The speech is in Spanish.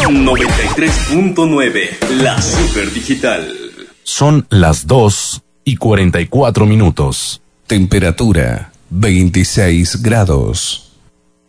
93.9, la super digital. Son las 2:44. Temperatura 26 grados.